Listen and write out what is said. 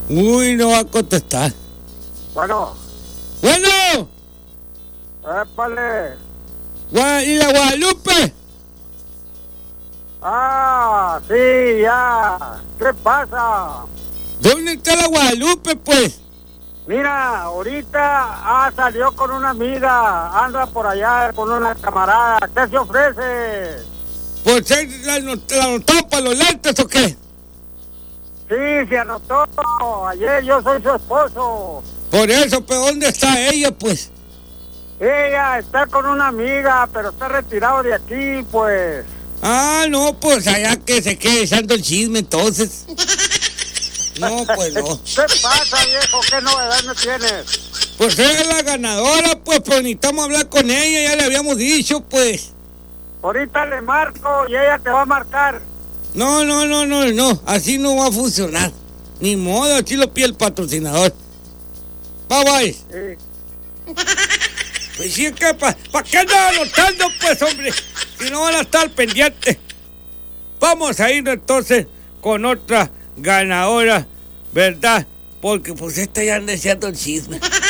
Uy, no va a contestar. Bueno. Bueno. Épale. ¿Y la Guadalupe? Ah, sí, ya. ¿Qué pasa? ¿Dónde está la Guadalupe, pues? Mira, ahorita salió con una amiga, anda por allá con una camarada. ¿Qué se ofrece? ¿Pues la anotó para los lentes o qué? Sí, se anotó. Ayer yo soy su esposo. Por eso, pero ¿dónde está ella, pues? Ella está con una amiga, pero está retirado de aquí, pues. Ah, no, pues allá que se quede echando el chisme, entonces. No, pues no. ¿Qué pasa, viejo? ¿Qué novedad me tienes? Pues ella es la ganadora, pues, pero necesitamos hablar con ella, ya le habíamos dicho, pues. Ahorita le marco y ella te va a marcar. No, así no va a funcionar. Ni modo, así lo pide el patrocinador. Bye. Sí. Pues sí, que ¿para qué andan anotando, pues, hombre? Si no van a estar pendientes. Vamos a ir entonces con otra ganadora, ¿verdad? Porque pues esta ya anda deseando el chisme.